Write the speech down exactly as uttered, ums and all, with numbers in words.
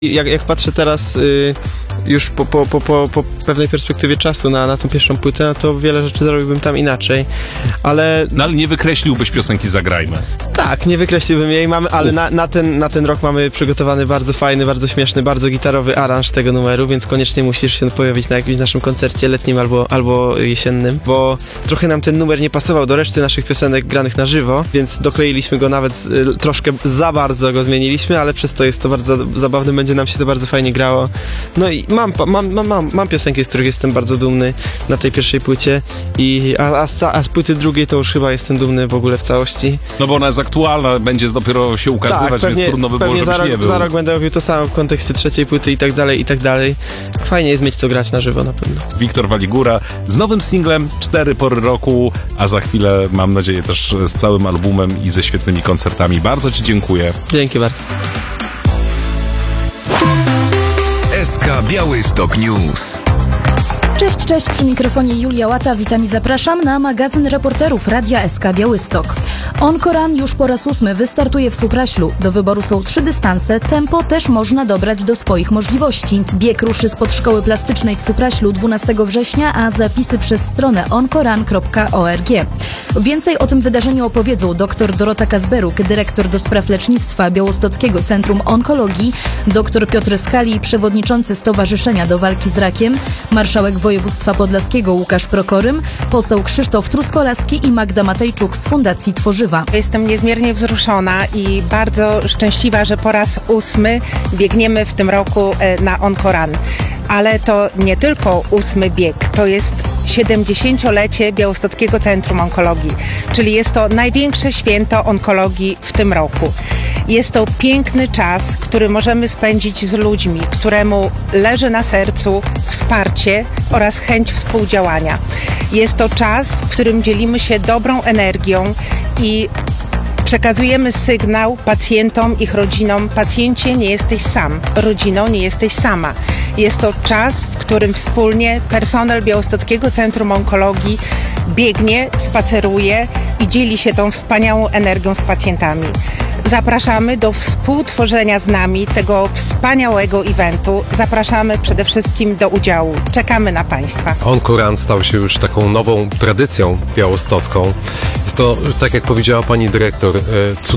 Jak, jak patrzę teraz y, już po, po, po, po, po pewnej perspektywie czasu na, na tą pierwszą płytę, no to wiele rzeczy zrobiłbym tam inaczej, ale... No ale nie wykreśliłbyś piosenki Zagrajmy. Tak, nie wykreśliłbym jej, mamy, ale na, na, ten, na ten rok mamy przygotowany bardzo fajny, bardzo śmieszny, bardzo gitarowy aranż tego numeru, więc koniecznie musisz się pojawić na jakimś naszym koncercie letnim albo, albo jesiennym, bo trochę nam ten numer nie pasował do reszty naszych piosenek granych na żywo, więc dokleiliśmy go nawet y, troszkę za bardzo go zmieniliśmy, ale przez to jest to bardzo zabawne, będzie nam się to bardzo fajnie grało. No i mam, mam, mam, mam, mam piosenki, z których jestem bardzo dumny na tej pierwszej płycie, i, a, a, z, a z płyty drugiej to już chyba jestem dumny w ogóle w całości. No bo ona jest aktualna, będzie dopiero się ukazywać, tak, pewnie, więc trudno by było, żebyś żebyś za rok, nie był. za rok będę robił to samo w kontekście trzeciej płyty i tak dalej, i tak dalej. Fajnie jest mieć co grać na żywo na pewno. Wiktor Waligura z nowym singlem Cztery pory roku, a za chwilę mam nadzieję też z całym albumem i ze świetnymi koncertami. Bardzo Ci dziękuję. Dzięki bardzo. S K Białystok News. Cześć, cześć, przy mikrofonie Julia Łata, witam i zapraszam na magazyn reporterów Radia S K Białystok. On-Koran już po raz ósmy wystartuje w Supraślu. Do wyboru są trzy dystanse, tempo też można dobrać do swoich możliwości. Bieg ruszy spod Szkoły Plastycznej w Supraślu dwunastego września, a zapisy przez stronę onkoran kropka org. Więcej o tym wydarzeniu opowiedzą dr Dorota Kazberuk, dyrektor do spraw lecznictwa Białostockiego Centrum Onkologii, dr Piotr Skali, przewodniczący Stowarzyszenia do Walki z Rakiem, marszałek województwa podlaskiego Łukasz Prokorym, poseł Krzysztof Truskolaski i Magda Matejczuk z Fundacji Tworzywa. Jestem niezmiernie wzruszona i bardzo szczęśliwa, że po raz ósmy biegniemy w tym roku na On-Koran. Ale to nie tylko ósmy bieg, to jest siedemdziesięciolecie Białostockiego Centrum Onkologii, czyli jest to największe święto onkologii w tym roku. Jest to piękny czas, który możemy spędzić z ludźmi, któremu leży na sercu wsparcie oraz chęć współdziałania. Jest to czas, w którym dzielimy się dobrą energią i przekazujemy sygnał pacjentom, ich rodzinom: pacjencie, nie jesteś sam, rodzino, nie jesteś sama. Jest to czas, w którym wspólnie personel Białostockiego Centrum Onkologii biegnie, spaceruje i dzieli się tą wspaniałą energią z pacjentami. Zapraszamy do współtworzenia z nami tego wspaniałego eventu. Zapraszamy przede wszystkim do udziału. Czekamy na Państwa. On-Koran stał się już taką nową tradycją białostocką. Jest to, tak jak powiedziała pani dyrektor,